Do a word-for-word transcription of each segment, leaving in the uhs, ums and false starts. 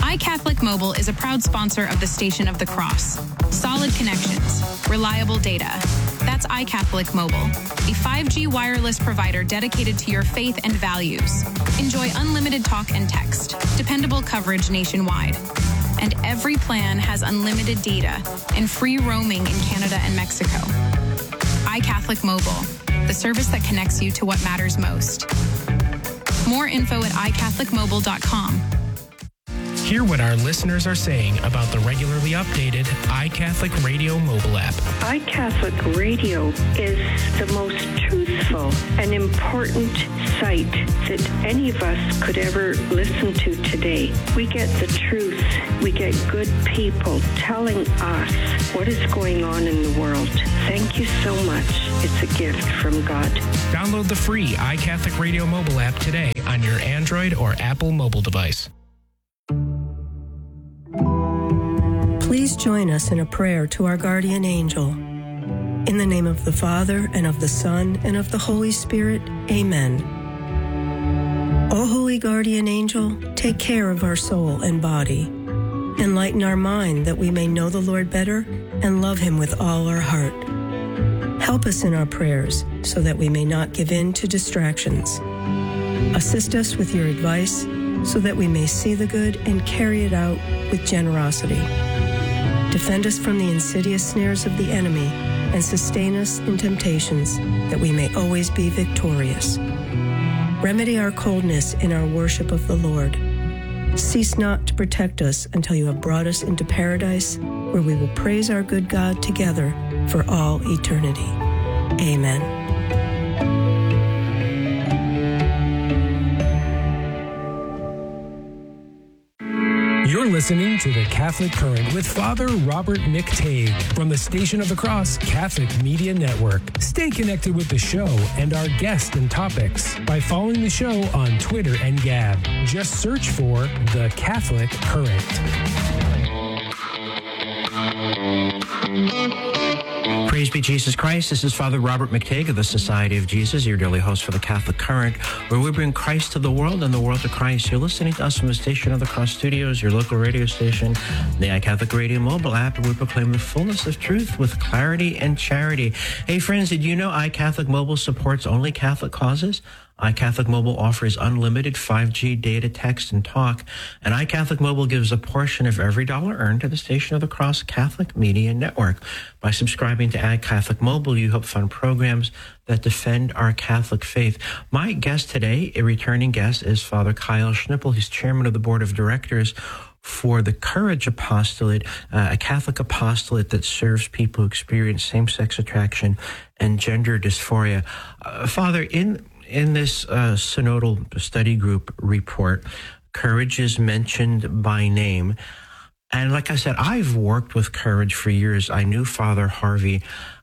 iCatholic Mobile is a proud sponsor of the Station of the Cross. Solid connections, reliable data. That's iCatholic Mobile, a five G wireless provider dedicated to your faith and values. Enjoy unlimited talk and text, dependable coverage nationwide. And every plan has unlimited data and free roaming in Canada and Mexico. iCatholic Mobile, the service that connects you to what matters most. More info at i catholic mobile dot com. Hear what our listeners are saying about the regularly updated iCatholic Radio mobile app. iCatholic Radio is the most truthful and important site that any of us could ever listen to today. We get the truth. We get good people telling us what is going on in the world. Thank you so much. It's a gift from God. Download the free iCatholic Radio mobile app today on your Android or Apple mobile device. Please join us in a prayer to our guardian angel. In the name of the Father, and of the Son, and of the Holy Spirit, amen. O holy guardian angel, take care of our soul and body. Enlighten our mind that we may know the Lord better and love him with all our heart. Help us in our prayers so that we may not give in to distractions. Assist us with your advice so that we may see the good and carry it out with generosity. Defend us from the insidious snares of the enemy and sustain us in temptations that we may always be victorious. Remedy our coldness in our worship of the Lord. Cease not to protect us until you have brought us into paradise, where we will praise our good God together for all eternity. Amen. You're listening to The Catholic Current with Father Robert McTague from the Station of the Cross Catholic Media Network. Stay connected with the show and our guests and topics by following the show on Twitter and Gab. Just search for The Catholic Current. Praise be Jesus Christ. This is Father Robert McTague of the Society of Jesus, your daily host for the Catholic Current, where we bring Christ to the world and the world to Christ. You're listening to us from the Station of the Cross Studios, your local radio station, the iCatholic Radio mobile app, and we proclaim the fullness of truth with clarity and charity. Hey, friends, did you know iCatholic Mobile supports only Catholic causes? iCatholic Mobile offers unlimited five G data, text, and talk, and iCatholic Mobile gives a portion of every dollar earned to the Station of the Cross Catholic Media Network. By subscribing to iCatholic Mobile, you help fund programs that defend our Catholic faith. My guest today, a returning guest, is Father Kyle Schnippel. He's chairman of the board of directors for the Courage Apostolate, uh, a Catholic apostolate that serves people who experience same-sex attraction and gender dysphoria. Uh, Father, in In this uh, synodal study group report, Courage is mentioned by name. And like I said, I've worked with Courage for years. I knew Father Harvey.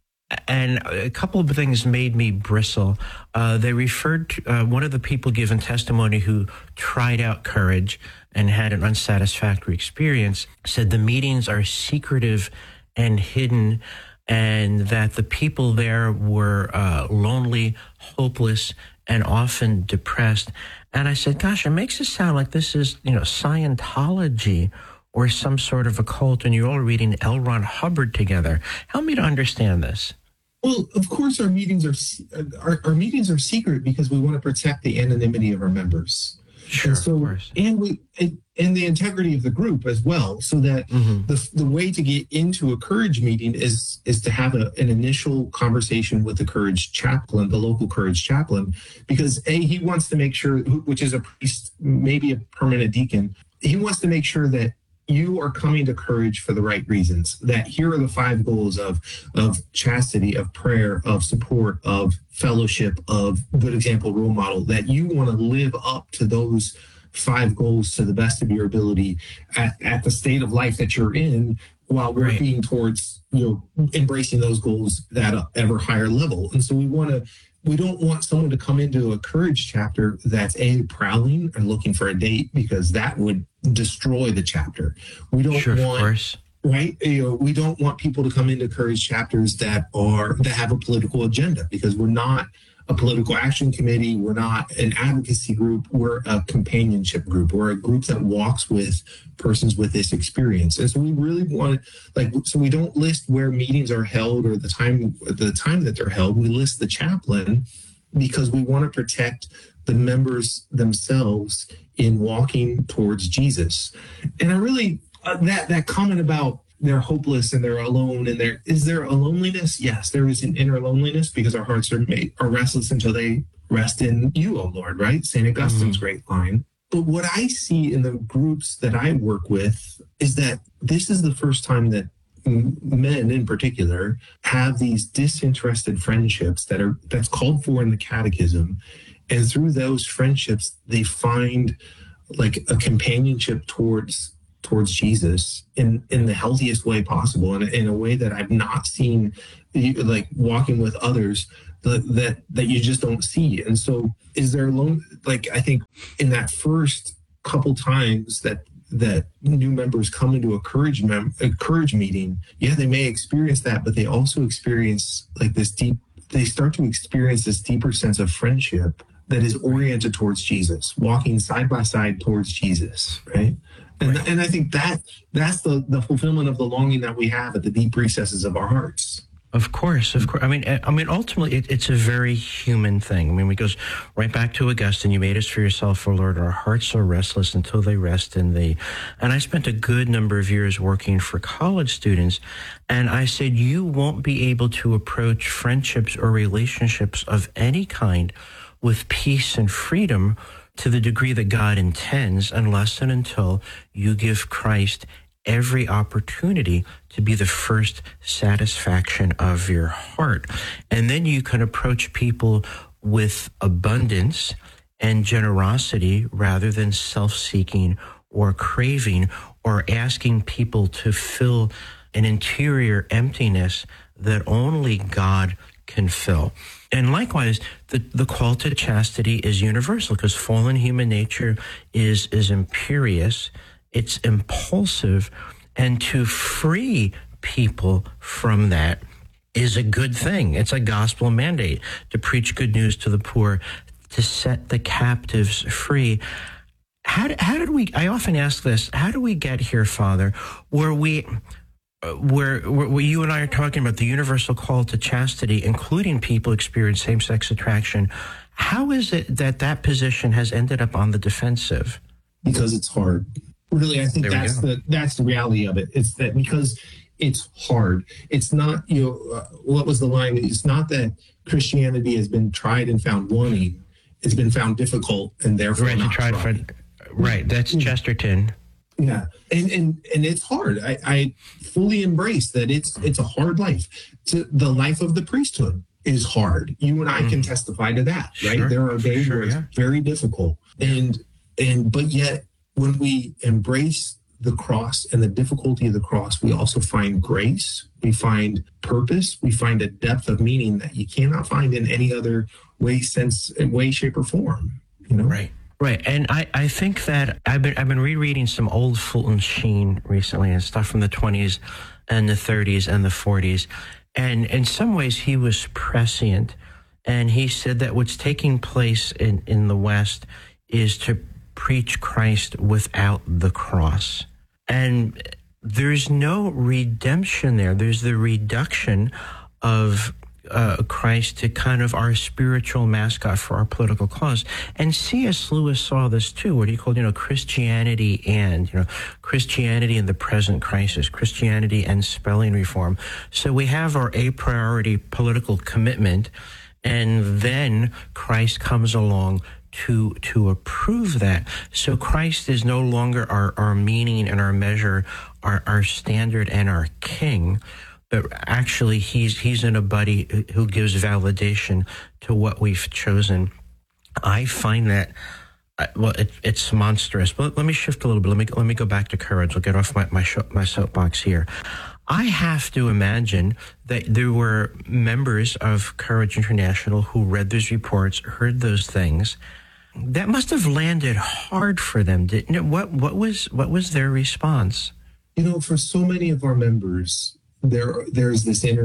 And a couple of things made me bristle. Uh, they referred to uh, one of the people given testimony who tried out Courage and had an unsatisfactory experience, said the meetings are secretive and hidden, and that the people there were uh, lonely, hopeless, and often depressed. And I said, gosh, it makes it sound like this is, you know, Scientology or some sort of a cult, and you're all reading L. Ron Hubbard together. Help me to understand this. Well, of course, our meetings are our, our meetings are secret because we want to protect the anonymity of our members. Sure, and so, of course. And we and, and the integrity of the group as well, so that mm-hmm. the the way to get into a Courage meeting is is to have a, an initial conversation with the Courage chaplain, the local Courage chaplain, because A, he wants to make sure, which is a priest, maybe a permanent deacon, he wants to make sure that you are coming to Courage for the right reasons, that here are the five goals of, of chastity, of prayer, of support, of fellowship, of good example, role model, that you want to live up to those five goals to the best of your ability at, at the state of life that you're in, while working right. towards, you know, embracing those goals at an ever higher level. And so we want to, we don't want someone to come into a Courage chapter that's A, prowling and looking for a date, because that would destroy the chapter. We don't sure, want, of course. right? You know, we don't want people to come into Courage chapters that are, that have a political agenda, because we're not a political action committee. We're not an advocacy group. We're a companionship group. We're a group that walks with persons with this experience. And so we really want, like, so we don't list where meetings are held or the time, the time that they're held. We list the chaplain because we want to protect the members themselves in walking towards Jesus. And I really, uh, that, that comment about they're hopeless and they're alone and there is there a loneliness? Yes, there is an inner loneliness because our hearts are made are restless until they rest in you, O Lord, right? Saint Augustine's mm-hmm. great line. But what I see in the groups that I work with is that this is the first time that men in particular have these disinterested friendships that are that's called for in the catechism. And through those friendships, they find like a companionship towards towards Jesus in, in the healthiest way possible, and in a way that I've not seen, like walking with others that, that, that you just don't see. And so is there alone, like, I think in that first couple times that, that new members come into a courage, mem- a courage meeting, yeah, they may experience that, but they also experience like this deep, they start to experience this deeper sense of friendship that is oriented towards Jesus, walking side by side towards Jesus, right? And, right. and I think that that's the, the fulfillment of the longing that we have at the deep recesses of our hearts. Of course, of course. I mean, I mean, ultimately, it, it's a very human thing. I mean, it goes right back to Augustine. You made us for yourself, O Lord. Our hearts are restless until they rest in thee. And I spent a good number of years working for college students, and I said, you won't be able to approach friendships or relationships of any kind with peace and freedom to the degree that God intends, unless and until you give Christ every opportunity to be the first satisfaction of your heart. And then you can approach people with abundance and generosity rather than self-seeking or craving or asking people to fill an interior emptiness that only God can fill. And likewise, the, the call to chastity is universal because fallen human nature is, is imperious, it's impulsive, and to free people from that is a good thing. It's a gospel mandate to preach good news to the poor, to set the captives free. How, how did we, I often ask this, how do we get here, Father, where we... Where, where, where you and I are talking about the universal call to chastity, including people experience same-sex attraction, how is it that that position has ended up on the defensive? Because it's hard. Really, I think There that's the that's the reality of it. It's that because it's hard. It's not, you know, uh, what was the line? It's not that Christianity has been tried and found wanting. It's been found difficult and therefore right, not tried. tried. For, right, that's Chesterton. Yeah, and and and it's hard. I, I fully embrace that it's it's a hard life. To, the life of the priesthood is hard. You and I mm. can testify to that, right? Sure. There are days Sure, where it's yeah. very difficult, and and but yet when we embrace the cross and the difficulty of the cross, we also find grace. We find purpose. We find a depth of meaning that you cannot find in any other way, sense, way, shape, or form. You know, right. Right, and I, I think that I've been I've been rereading some old Fulton Sheen recently and stuff from the twenties and the thirties and the forties, and in some ways he was prescient, and he said that what's taking place in, in the West is to preach Christ without the cross, and there's no redemption there. There's the reduction of Uh, Christ to kind of our spiritual mascot for our political cause. And C S Lewis saw this too, what he called, you know, Christianity and, you know, Christianity in the present crisis, Christianity and spelling reform. So we have our a priority political commitment, and then Christ comes along to to approve that. So Christ is no longer our, our meaning and our measure, our, our standard and our king, but actually he's he's in a buddy who gives validation to what we've chosen. I find that, well, it, it's monstrous. But let me shift a little bit. Let me let me go back to courage. I'll get off my my, show, my soapbox here. I have to imagine that there were members of Courage International who read those reports, heard those things. That must have landed hard for them, didn't it? What what was what was their response? You know, for so many of our members, there there's this inner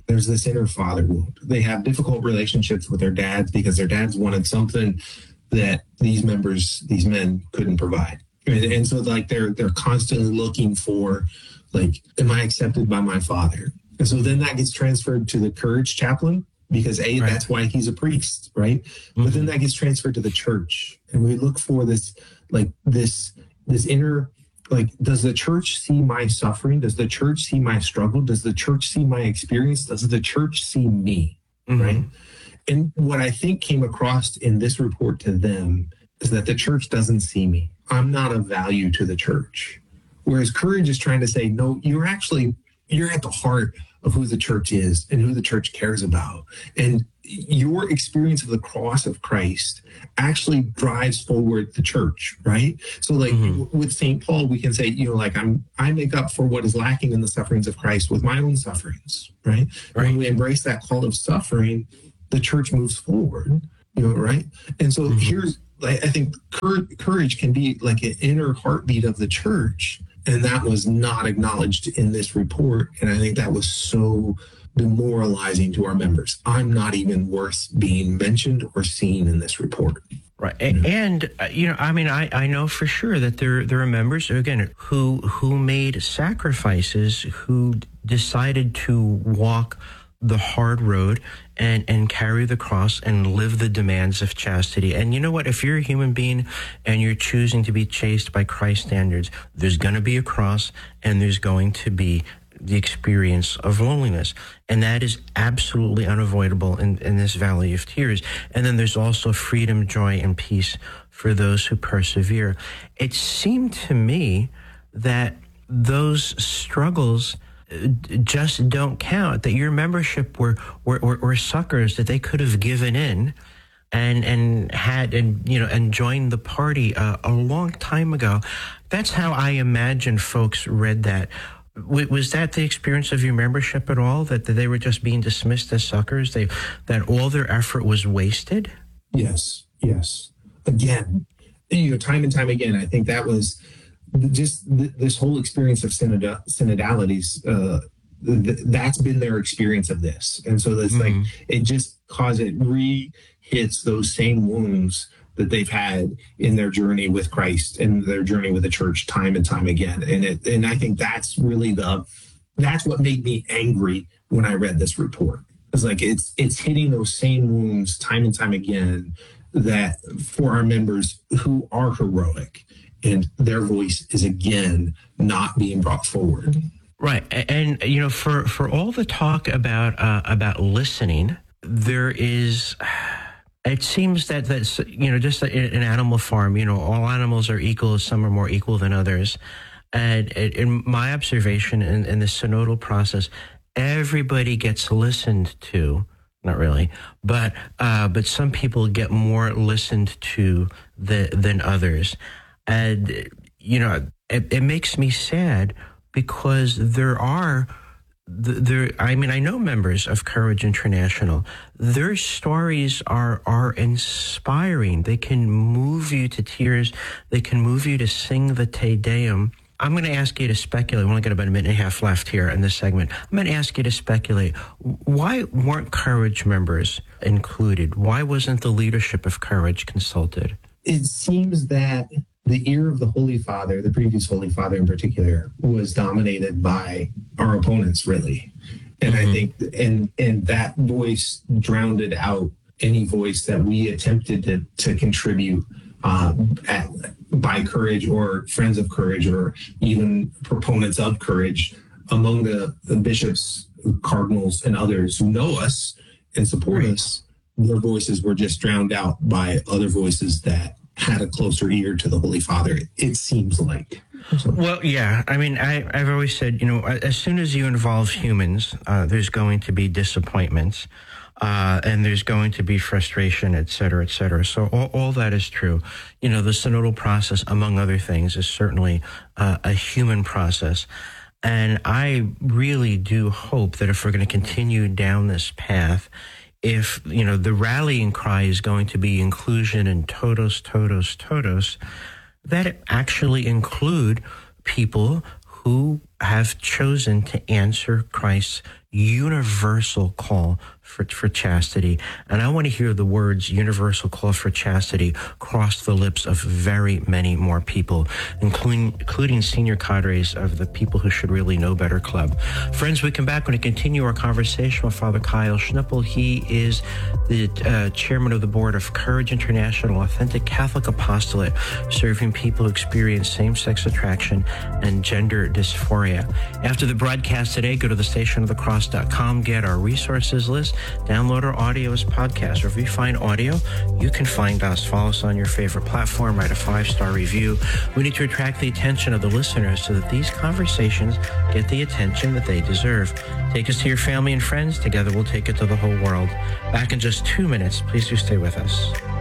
There's this inner father wound. They have difficult relationships with their dads because their dads wanted something that these members, these men couldn't provide. And, and so like they're, they're constantly looking for, like, am I accepted by my father? And so then that gets transferred to the courage chaplain because A, right. that's why he's a priest, right? Mm-hmm. But then that gets transferred to the church. And we look for this, like this, this inner, like, does the church see my suffering? Does the church see my struggle? Does the church see my experience? Does the church see me? Mm-hmm. Right. And what I think came across in this report to them is that the church doesn't see me. I'm not of value to the church. Whereas courage is trying to say, no, you're actually, you're at the heart of who the church is and who the church cares about. And your experience of the cross of Christ actually drives forward the church, right? So like mm-hmm. with Saint Paul, we can say, you know, like I'm, I make up for what is lacking in the sufferings of Christ with my own sufferings, right? right. When we embrace that call of suffering, the church moves forward, you know, right? And so mm-hmm. here's, like, I think courage can be like an inner heartbeat of the church. And that was not acknowledged in this report. And I think that was so demoralizing to our members. I'm not even worth being mentioned or seen in this report. Right. You know? And, uh, you know, I mean, I, I know for sure that there there are members, again, who who made sacrifices, who decided to walk the hard road and, and carry the cross and live the demands of chastity. And you know what? If you're a human being and you're choosing to be chaste by Christ's standards, there's going to be a cross and there's going to be the experience of loneliness. And that is absolutely unavoidable in, in this valley of tears. And then there's also freedom, joy, and peace for those who persevere. It seemed to me that those struggles just don't count, that your membership were, were, were, were suckers that they could have given in and, and had, and, you know, and joined the party uh, a long time ago. That's how I imagine folks read that. W- was that the experience of your membership at all? That, that they were just being dismissed as suckers? They, that all their effort was wasted? Yes. Yes. Again, you know, time and time again, I think that was, just th- this whole experience of synod- synodalities, uh, th- that's been their experience of this. And so it's mm-hmm. like, it just cause it re-hits those same wounds that they've had in their journey with Christ and their journey with the church time and time again. And it, and I think that's really the, that's what made me angry when I read this report. It's like, it's, it's hitting those same wounds time and time again that for our members who are heroic, and their voice is, again, not being brought forward. Right. And, you know, for, for all the talk about uh, about listening, there is, it seems that, that's, you know, just an animal farm, you know, all animals are equal, some are more equal than others. And in my observation in, in the synodal process, everybody gets listened to. Not really, but uh, but some people get more listened to the, than others. And, you know, it, it makes me sad because there are, there. I mean, I know members of Courage International. Their stories are are inspiring. They can move you to tears. They can move you to sing the Te Deum. I'm going to ask you to speculate. We only got about a minute and a half left here in this segment. I'm going to ask you to speculate. Why weren't Courage members included? Why wasn't the leadership of Courage consulted? It seems that the ear of the Holy Father, the previous Holy Father in particular, was dominated by our opponents, really. And mm-hmm. I think, and and that voice drowned out any voice that we attempted to, to contribute uh, at, by Courage or Friends of Courage or even proponents of Courage among the, the bishops, cardinals, and others who know us and support right. us. Their voices were just drowned out by other voices that had a closer ear to the Holy Father, it seems like. So. Well, yeah. I mean, I, I've always said, you know, as soon as you involve humans, uh, there's going to be disappointments, uh, and there's going to be frustration, et cetera, et cetera. So all, all that is true. You know, the synodal process, among other things, is certainly uh, a human process. And I really do hope that if we're going to continue down this path, if, you know, the rallying cry is going to be inclusion and todos, todos, todos, that it actually include people who have chosen to answer Christ's universal call for, for chastity. And I want to hear the words universal call for chastity cross the lips of very many more people, including, including senior cadres of the People Who Should Really Know Better Club. Friends, we come back. We're going to continue our conversation with Father Kyle Schnippel. He is the uh, chairman of the board of Courage International, Authentic Catholic Apostolate, serving people who experience same-sex attraction and gender dysphoria. After the broadcast today, go to the station of the cross dot com, get our resources list, download our audio as podcast. Or if you find audio, you can find us. Follow us on your favorite platform, write a five-star review. We need to attract the attention of the listeners so that these conversations get the attention that they deserve. Take us to your family and friends. Together we'll take it to the whole world. Back in just two minutes. Please do stay with us.